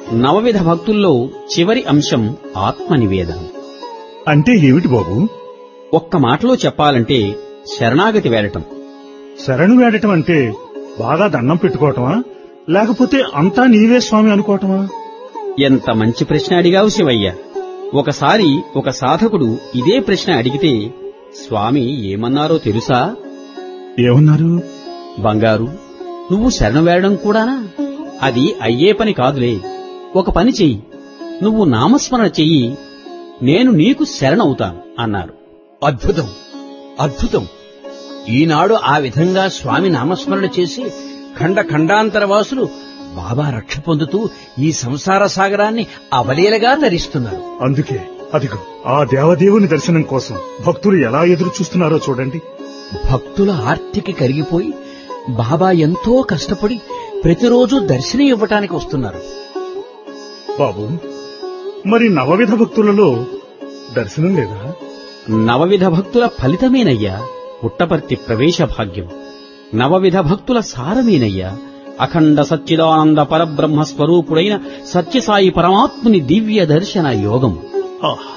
నవవిధ భక్తుల్లో చివరి అంశం ఆత్మనివేదనం. అంటే ఏమిటి బాబు? ఒక్క మాటలో చెప్పాలంటే శరణాగతి వేడటం. శరణు వేడటం అంటే బాగా దండం పెట్టుకోవటమా, లేకపోతే అంతా నీవే స్వామి అనుకోవటమా? ఎంత మంచి ప్రశ్న అడిగావు శివయ్య. ఒకసారి ఒక సాధకుడు ఇదే ప్రశ్న అడిగితే స్వామి ఏమన్నారో తెలుసా? ఏమన్నారు? బంగారు, నువ్వు శరణు వేడడం కూడానా? అది అయ్యే పని కాదులే. ఒక పని చెయ్యి, నువ్వు నామస్మరణ చెయ్యి, నేను నీకు శరణవుతాను అన్నారు. అద్భుతం, అద్భుతం. ఈనాడు ఆ విధంగా స్వామి నామస్మరణ చేసి ఖండాంతరవాసులు బాబా రక్ష పొందుతూ ఈ సంసార సాగరాన్ని అవలీలగా తరిస్తున్నారు. అందుకే అదిగో ఆ దేవదేవుని దర్శనం కోసం భక్తులు ఎలా ఎదురు చూస్తున్నారో చూడండి. భక్తుల ఆర్తికి కరిగిపోయి బాబా ఎంతో కష్టపడి ప్రతిరోజు దర్శనం ఇవ్వటానికి వస్తున్నారు. బాబు, మరి నవవిధ భక్తులలో దర్శనం లేదా? నవవిధ భక్తుల ఫలితమేనయ్యా పుట్టపర్తి ప్రవేశ భాగ్యం. నవవిధ భక్తుల సారమేనయ్యా అఖండ సచ్చిదానంద పరబ్రహ్మ స్వరూపుడైన సత్యసాయి పరమాత్ముని దివ్య దర్శన యోగం.